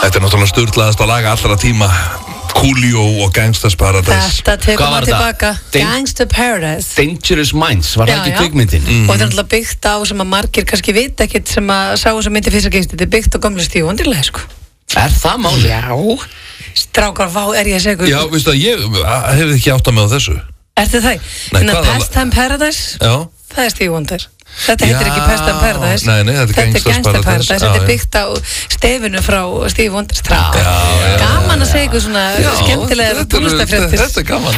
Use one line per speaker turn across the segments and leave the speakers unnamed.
Þetta er náttúrulega sturlaðast að laga allra tíma. Coolio og Gangsta's Paradise.
Þetta tekur maður tilbaka. Gangsta Paradise.
Dangerous Minds, var það ekki kvikmyndin?
Og þetta er náttúrulega byggt á sem að margir kannski vita ekkert sem að sáu sem myndi fyrst að gengst. Þetta er byggt á gamla Stevie Wonder-lagi, sko.
Er það máli?
Já. Strákar, vá, er ég að segja.
Já, veistu að ég hef ekki átt að með á þessu.
Ertu það? Þannig að Pastime Paradise, það er Stevie Wonder. Þetta heitir ekki Pastime Paradise.
Nei, þetta er Gangsta's Paradise.
Þetta er byggt á stefinu frá Stevie Wonders trakt. Gaman að segja eitthvað svona skemmtilega tónlistafréttir.
Þetta er gaman.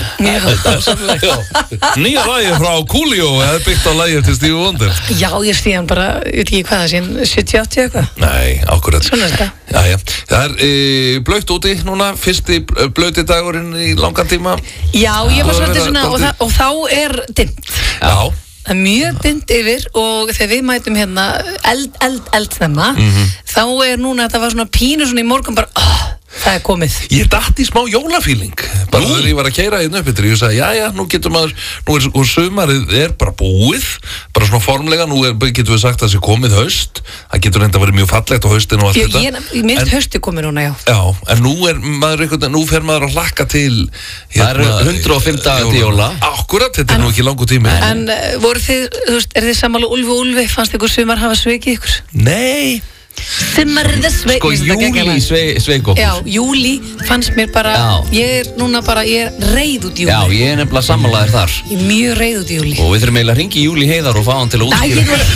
Nýja lagi frá Coolio er byggt á lagi til Stevie Wonder.
Já, ég sé hann bara, ég veit ekki hvað það sé, 70-80 eitthvað.
Nei, ákvörðan.
Svona er þetta.
Jæja, það er blautt úti núna, fyrsti blauti dagurinn í langan tíma.
Já, ég var svolítið svona, og þá er dimmt.
Já.
Það er mjög dimmt yfir og þegar við mætum hérna eldsnemma, þá er núna, þetta var svona pínu svona í morgun bara, það er komið.
Ég datt í smá jólafíling, bara þegar ég var að keyra hérna upp yfir, ég sagði, jæja, nú getur maður, og sumarið er bara búið, bara svona formlega, nú getur við sagt að það sé komið haust, það getur reynda að vera mjög fallegt á haustin og allt þetta.
Ég minnst hausti komið núna, já.
Já, en nú fer maður að hlakka til.
Það er 105 dagar til jóla.
Akkurat, þetta er nú ekki langur tími.
En voru þið, þú veist, er þið sammála Úlfi, fannst ykkur sumar hafa svikið ykkur?
Nei.
Sumarið sveik.
Sko, júli sveik okkur.
Já, júli fannst mér bara, ég er núna bara, ég er reið út í júli.
Já, ég er nefnilega sammálaður þar.
Ég er mjög reið út í júli.
Og við þurfum eiginlega að hringja í Júlí Heiðar og fá hann til að útskýra.